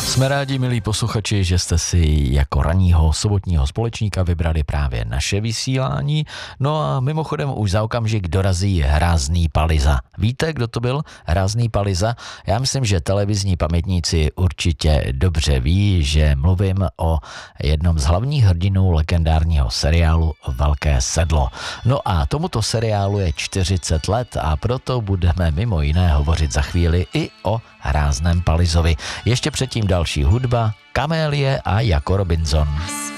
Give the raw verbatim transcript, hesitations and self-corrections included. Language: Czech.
Jsme rádi, milí posluchači, že jste si jako ranního sobotního společníka vybrali právě naše vysílání. No a mimochodem už za okamžik dorazí Hrázný Paliza. Víte, kdo to byl Hrázný Paliza? Já myslím, že televizní pamětníci určitě dobře ví, že mluvím o jednom z hlavních hrdinů legendárního seriálu Velké sedlo. No a tomuto seriálu je čtyřicet let a proto budeme mimo jiné hovořit za chvíli i o Hrázném Palizovi. Ještě předtím další hudba, Kamélie a Jako Robinson.